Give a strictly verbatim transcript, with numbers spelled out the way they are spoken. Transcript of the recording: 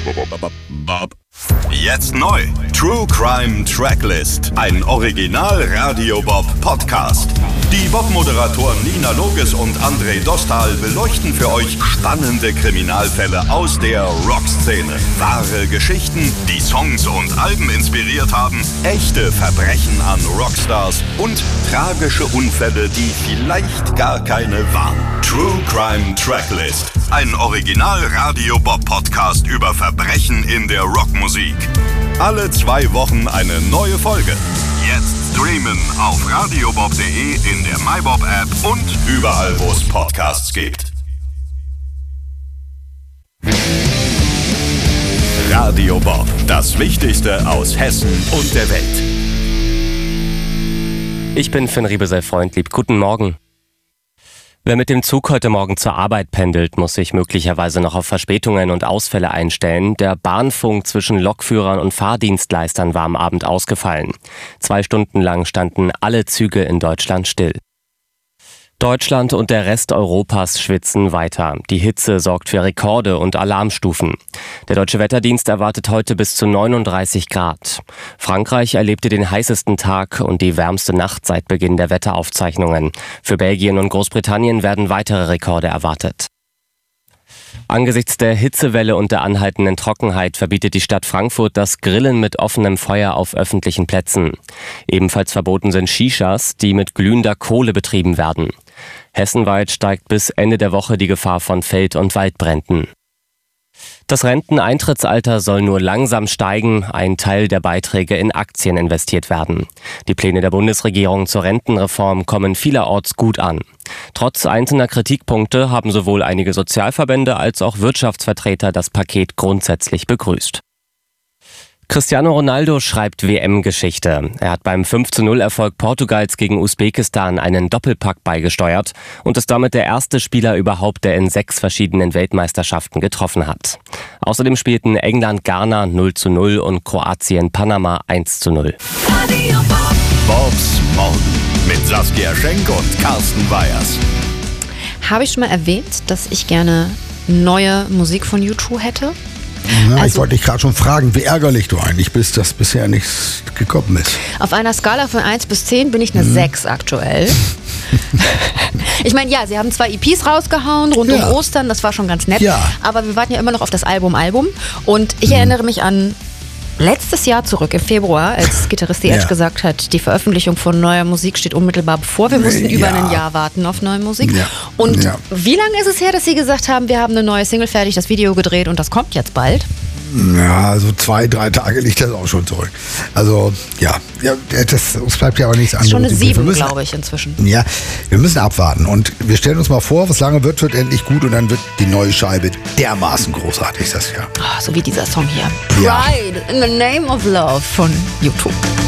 Jetzt neu. True Crime Tracklist. Ein Original Radio Bob Podcast. Die Bob-Moderatoren Nina Loges und André Dostal beleuchten für euch spannende Kriminalfälle aus der Rockszene. Wahre Geschichten, die Songs und Alben inspiriert haben, echte Verbrechen an Rockstars und tragische Unfälle, die vielleicht gar keine waren. True Crime Tracklist. Ein Original Radio Bob Podcast über Verbrechen in der Rockmusik. Alle zwei Wochen eine neue Folge. Jetzt streamen auf radiobob punkt de, in der MyBob-App und überall, wo es Podcasts gibt. Radio Bob, das Wichtigste aus Hessen und der Welt. Ich bin Finn Riebesell-Freundlieb. Guten Morgen. Wer mit dem Zug heute Morgen zur Arbeit pendelt, muss sich möglicherweise noch auf Verspätungen und Ausfälle einstellen. Der Bahnfunk zwischen Lokführern und Fahrdienstleistern war am Abend ausgefallen. Zwei Stunden lang standen alle Züge in Deutschland still. Deutschland und der Rest Europas schwitzen weiter. Die Hitze sorgt für Rekorde und Alarmstufen. Der Deutsche Wetterdienst erwartet heute bis zu neununddreißig Grad. Frankreich erlebte den heißesten Tag und die wärmste Nacht seit Beginn der Wetteraufzeichnungen. Für Belgien und Großbritannien werden weitere Rekorde erwartet. Angesichts der Hitzewelle und der anhaltenden Trockenheit verbietet die Stadt Frankfurt das Grillen mit offenem Feuer auf öffentlichen Plätzen. Ebenfalls verboten sind Shishas, die mit glühender Kohle betrieben werden. Hessenweit steigt bis Ende der Woche die Gefahr von Feld- und Waldbränden. Das Renteneintrittsalter soll nur langsam steigen, ein Teil der Beiträge in Aktien investiert werden. Die Pläne der Bundesregierung zur Rentenreform kommen vielerorts gut an. Trotz einzelner Kritikpunkte haben sowohl einige Sozialverbände als auch Wirtschaftsvertreter das Paket grundsätzlich begrüßt. Cristiano Ronaldo schreibt W M-Geschichte. Er hat beim fünf zu null Erfolg Portugals gegen Usbekistan einen Doppelpack beigesteuert und ist damit der erste Spieler überhaupt, der in sechs verschiedenen Weltmeisterschaften getroffen hat. Außerdem spielten England Ghana null zu null und Kroatien Panama eins zu null. Bobs Morgen mit Saskia Schenk und Carsten Weyers. Habe ich schon mal erwähnt, dass ich gerne neue Musik von U zwei hätte? Na, also, ich wollte dich gerade schon fragen, wie ärgerlich du eigentlich bist, dass bisher nichts gekommen ist. Auf einer Skala von eins bis zehn bin ich eine mhm. sechs aktuell. Ich meine, ja, sie haben zwei E Ps rausgehauen rund ja. um Ostern, das war schon ganz nett. Ja. Aber wir warten ja immer noch auf das Album Album. Und ich mhm. erinnere mich an letztes Jahr zurück, im Februar, als Gitarrist The Edge ja. gesagt hat, die Veröffentlichung von neuer Musik steht unmittelbar bevor. Wir mussten ja. über ein Jahr warten auf neue Musik. Ja. Und ja. wie lange ist es her, dass Sie gesagt haben, wir haben eine neue Single fertig, das Video gedreht und das kommt jetzt bald? Ja, so zwei, drei Tage liegt das auch schon zurück. Also, ja, ja das, es bleibt ja aber nichts anderes. Schon eine sieben, glaube ich, inzwischen. Ja, wir müssen abwarten. Und wir stellen uns mal vor, was lange wird, wird endlich gut und dann wird die neue Scheibe dermaßen großartig, das ja. Oh, so wie dieser Song hier. Pride ja. in the Name of Love von U zwei.